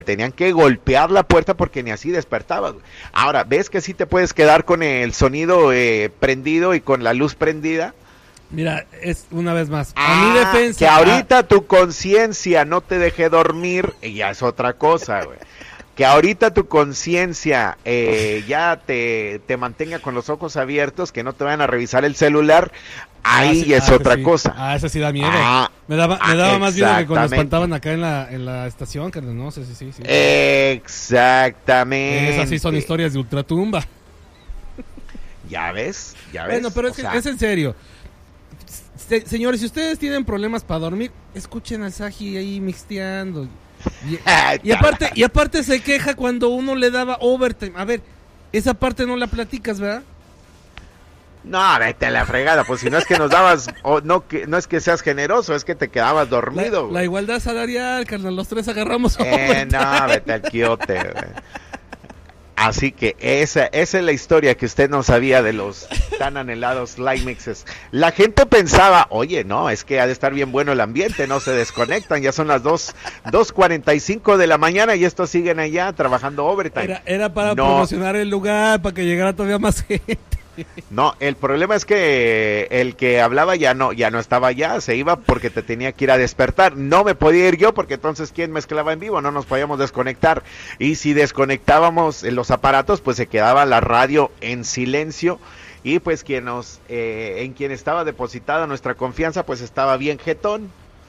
tenían que golpear la puerta porque ni así despertabas. Ahora, ¿ves que sí te puedes quedar con el sonido prendido y con la luz prendida? Mira, es una vez más, a mi defensa... Que ahorita tu conciencia no te deje dormir, ya es otra cosa, güey. Que ahorita tu conciencia ya te mantenga con los ojos abiertos, que no te vayan a revisar el celular, ahí sí, es otra cosa. Esa sí da miedo. Me daba más miedo que cuando espantaban acá en la estación, que no sé, sí. Exactamente. Esas sí son historias de ultratumba. ¿Ya ves? Bueno, pero es en serio. Señores, si ustedes tienen problemas para dormir, escuchen al Saji ahí mixteando. Y aparte se queja cuando uno le daba overtime. A ver, esa parte no la platicas, ¿verdad? No, vete a la fregada, pues si no es que nos dabas, no es que seas generoso, es que te quedabas dormido. La igualdad salarial, carnal, los tres agarramos no, vete al quiote, güey. Así que esa es la historia que usted no sabía de los tan anhelados live mixes. La gente pensaba, oye, no, es que ha de estar bien bueno el ambiente, no se desconectan, ya son las 2:45 de la mañana y estos siguen allá trabajando overtime. Era para promocionar el lugar, para que llegara todavía más gente. No, el problema es que el que hablaba ya no estaba allá, se iba porque te tenía que ir a despertar. No me podía ir yo porque entonces ¿quién mezclaba en vivo? No nos podíamos desconectar. Y si desconectábamos los aparatos, pues se quedaba la radio en silencio y pues en quien estaba depositada nuestra confianza, pues estaba bien jetón.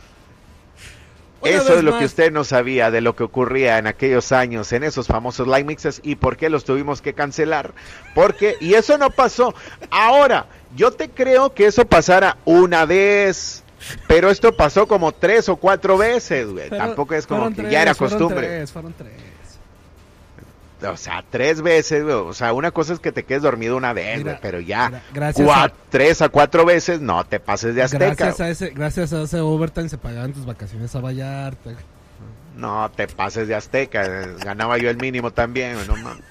Eso es lo que usted no sabía de lo que ocurría en aquellos años, en esos famosos live mixes y por qué los tuvimos que cancelar. Y eso no pasó. Ahora, yo te creo que eso pasara una vez, pero esto pasó como 3 o 4 veces, güey. Tampoco es como que ya era costumbre. Fueron 3. O sea, 3 veces, güey. O sea, una cosa es que te quedes dormido una vez, güey, pero ya 3 a 4 veces, no te pases de azteca. Gracias a ese overtime se pagaban tus vacaciones a Vallarta. No te pases de azteca, ganaba yo el mínimo también, no mames.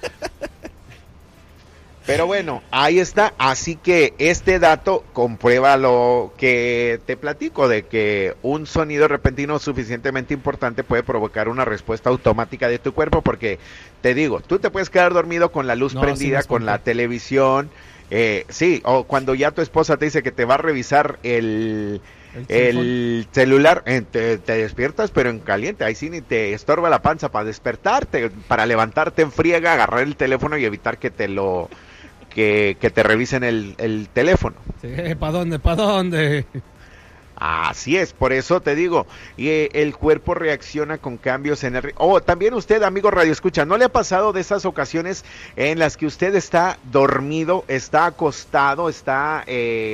Pero bueno, ahí está, así que este dato comprueba lo que te platico, de que un sonido repentino suficientemente importante puede provocar una respuesta automática de tu cuerpo, porque te digo, tú te puedes quedar dormido con la luz prendida, con la televisión, sí, o cuando ya tu esposa te dice que te va a revisar el celular, te despiertas pero en caliente, ahí sí ni te estorba la panza para despertarte, para levantarte en friega, agarrar el teléfono y evitar que te te revisen el teléfono. Sí, ¿para dónde? Así es, por eso te digo, y el cuerpo reacciona con cambios en el... también usted, amigo Radio Escucha, ¿no le ha pasado de esas ocasiones en las que usted está dormido, está acostado, está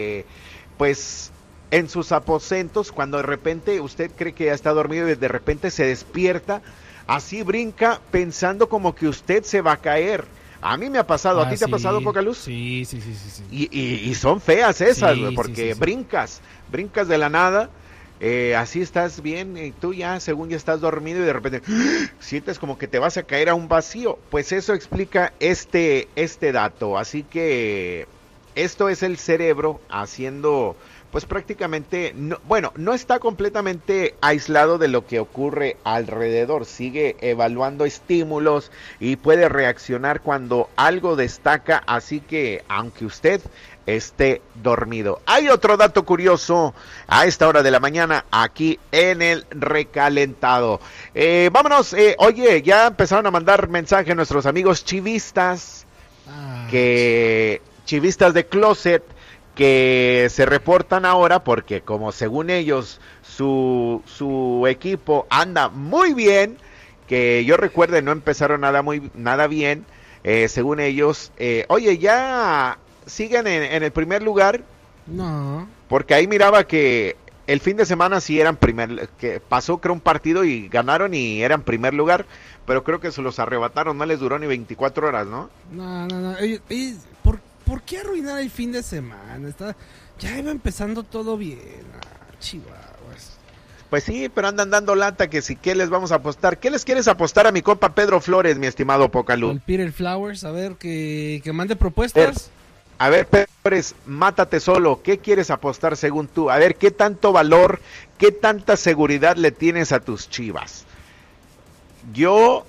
pues en sus aposentos, cuando de repente usted cree que ya está dormido y de repente se despierta, así brinca pensando como que usted se va a caer? A mí me ha pasado, ¿a ti te ha pasado, Poca Luz? Sí. Y son feas esas, güey, porque brincas de la nada, así estás bien, y tú ya, según ya estás dormido y de repente sientes como que te vas a caer a un vacío. Pues eso explica este dato, así que esto es el cerebro haciendo... pues prácticamente, no está completamente aislado de lo que ocurre alrededor, sigue evaluando estímulos y puede reaccionar cuando algo destaca, así que aunque usted esté dormido. Hay otro dato curioso a esta hora de la mañana aquí en el recalentado. Vámonos, oye, ya empezaron a mandar mensaje nuestros amigos chivistas, chivistas de closet, que se reportan ahora porque como según ellos su equipo anda muy bien, que yo recuerde no empezaron nada bien, según ellos, oye, ya siguen en el primer lugar. No, porque ahí miraba que el fin de semana sí eran que pasó creo un partido y ganaron y eran primer lugar, pero creo que se los arrebataron, no les duró ni 24 horas, ¿no? No. ¿Por qué arruinar el fin de semana? Ya iba empezando todo bien. Chihuahuas. Pues sí, pero andan dando lata que si qué les vamos a apostar. ¿Qué les quieres apostar a mi compa Pedro Flores, mi estimado Pocalú? El Peter Flowers, a ver, que mande propuestas. A ver, Pedro Flores, mátate solo. ¿Qué quieres apostar según tú? A ver, ¿qué tanto valor, qué tanta seguridad le tienes a tus Chivas? Yo